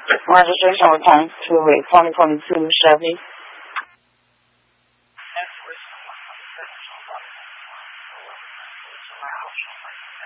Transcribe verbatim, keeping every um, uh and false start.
Registration will time to a twenty twenty-two Chevy.